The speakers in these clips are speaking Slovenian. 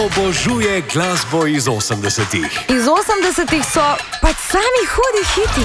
Obožuje glasbo iz 80-ih. Iz 80-ih so pač sami hudi hiti.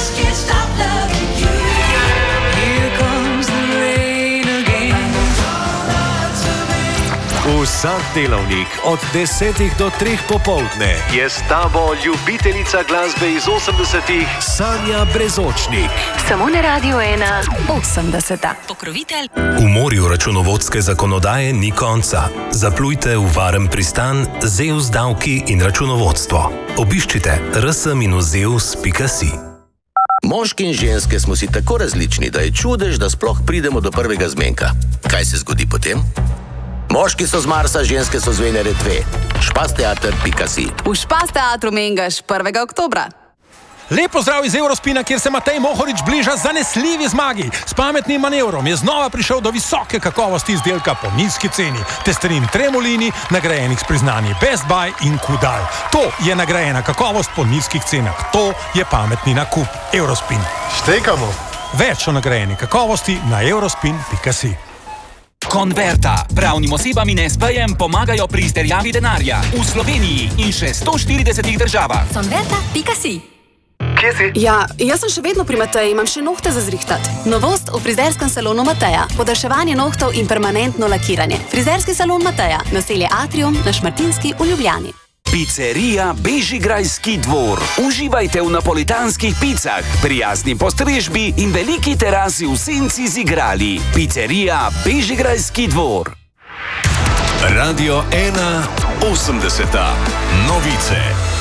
Vsak delavnik od 10 do 3 popoldne je s tabo ljubiteljica glasbe iz 80-ih Sanja Brezočnik. Samo na Radio 1 80. Pokrovitelj. V morju računovodske zakonodaje ni konca. Zaplujte v varen pristan Zeus davki in računovodstvo. Obiščite rs-zeus.si. Moški in ženske smo si tako različni, da je čudež, da sploh pridemo do prvega zmenka. Kaj se zgodi potem? Moški so z Marsa, ženske so z Venere 2. Špasteater.si. V Špasteatru mengaš 1. oktobra. Lep pozdrav iz Eurospina, kjer se Matej Mohorič bliža zanesljivi zmagi. S pametnim manevrom je znova prišel do visoke kakovosti izdelka po nizki ceni. Testerin Tremolini, nagrajenih s priznanji Best Buy in Kudal. To je nagrajena kakovost po nizkih cenah. To je pametni nakup. Eurospin. Štekamo. Več o nagrajeni kakovosti na eurospin.si. Konverta. Pravnim osebam in SP-jem pomagajo pri izterjavi denarja. V Sloveniji in še 140 državah. Konverta.si. Kje si? Ja, jaz sem še vedno pri Mateji, imam še nohte za zrihtat. Novost v frizerskem salonu Mateja. Podaljševanje nohtov in permanentno lakiranje. Frizerski salon Mateja. Naselje Atrium na Šmartinski v Ljubljani. Pizzerija Bežigrajski dvor. Uživajte v napolitanskih picah, prijazni postrežbi in veliki terasi v senci z igrali. Pizzerija Bežigrajski dvor. Radio 1 80. Novice.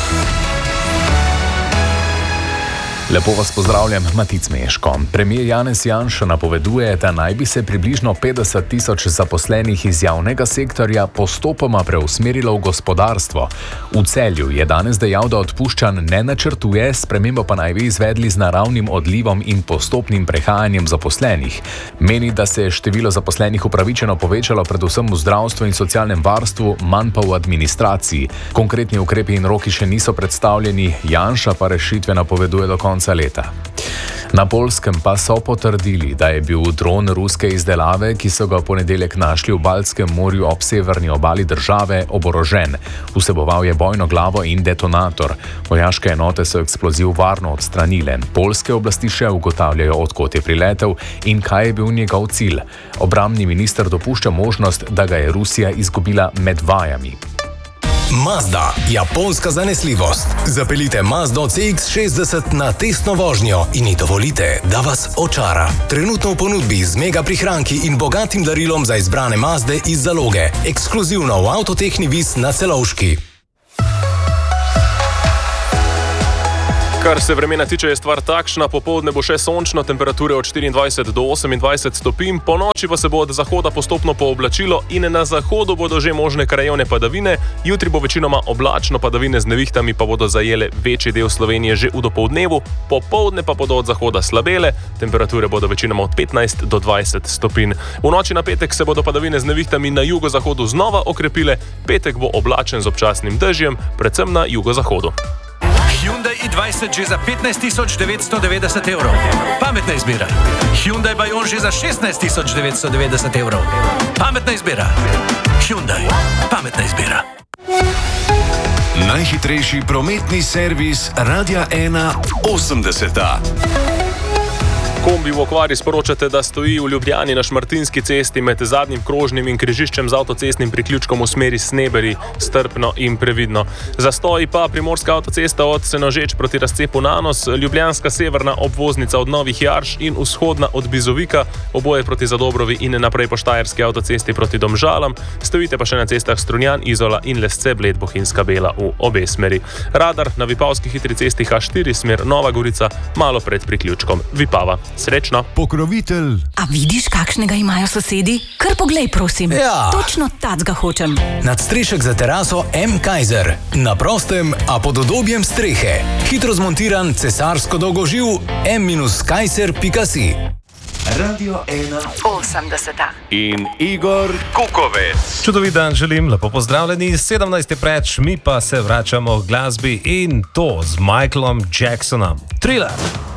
Lepo vas pozdravljam, Matic Meško. Premijer Janez Janša napoveduje, da naj bi se približno 50.000 zaposlenih iz javnega sektorja postopoma preusmerilo v gospodarstvo. V Celju je danes dejal, da odpuščanj ne načrtuje, spremembo pa naj bi izvedli z naravnim odlivom in postopnim prehajanjem zaposlenih. Meni, da se je število zaposlenih upravičeno povečalo predvsem v zdravstvu in socialnem varstvu, manj pa v administraciji. Konkretni ukrepi in roki še niso predstavljeni, Janša pa rešitve napoveduje do konca leta. Na Poljskem pa so potrdili, da je bil dron ruske izdelave, ki so ga v ponedeljek našli v Baltskem morju ob severni obali države, oborožen. Vseboval je bojno glavo in detonator. Vojaške enote so eksploziv varno odstranile. Poljske oblasti še ugotavljajo, odkot je priletel in kaj je bil njegov cilj. Obrambni minister dopušča možnost, da ga je Rusija izgubila med vajami. Mazda, japonska zanesljivost. Zapeljite Mazdo CX-60 na testno vožnjo in ji dovolite, da vas očara. Trenutno v ponudbi z mega prihranki in bogatim darilom za izbrane Mazde iz zaloge. Ekskluzivno v Avtotehni Vis na Celovški. Kar se vremena tiče, je stvar takšna, popoldne bo še sončno, temperature od 24 do 28 stopinj, po noči pa se bo od zahoda postopno pooblačilo in na zahodu bodo že možne krajevne padavine, jutri bo večinoma oblačno, padavine z nevihtami pa bodo zajele večji del Slovenije že v dopoldnevu, popoldne pa bodo od zahoda slabele, temperature bodo večinoma od 15 do 20 stopinj. V noči na petek se bodo padavine z nevihtami na jugozahodu znova okrepile, petek bo oblačen z občasnim dežjem, predvsem na jugozahodu. Hyundai i20 že za 15.990 evrov. Pametna izbira. Hyundai Bayon že za 16.990 evrov. Pametna izbira. Hyundai. Pametna izbira. Najhitrejši prometni servis Radia 1 80. Kombi v okvari sporočate, da stoji v Ljubljani na Šmartinski cesti med zadnjim krožnim in križiščem z avtocestnim priključkom v smeri Sneberi, strpno in previdno. Zastoji pa Primorska avtocesta od Senožeč proti razcepu Nanos, Ljubljanska severna obvoznica od Novih Jarš in vzhodna od Bizovika, oboje proti Zadobrovi in naprej po Štajerski avtocesti proti Domžalam, stojite pa še na cestah Strunjan, Izola in Lesce, Bled, Bohinjska Bela v obe smeri. Radar na Vipavski hitri cesti H4 smer Nova Gorica, malo pred priključkom Vipava. Srečno. Pokrovitelj. A vidiš, kakšnega imajo sosedi? Kar poglej, prosim. Ja. Točno tacga hočem. Nadstrešek za teraso M. Kaiser. Na prostem, a pod udobjem strehe. Hitro zmontiran cesarsko dolgoživ m-kaiser.si. Radio 1 80. in Igor Kukovec. Čudovit dan želim, lepo pozdravljeni. 17 je preč, mi pa se vračamo k glasbi in to z Michaelom Jacksonom. Thriller.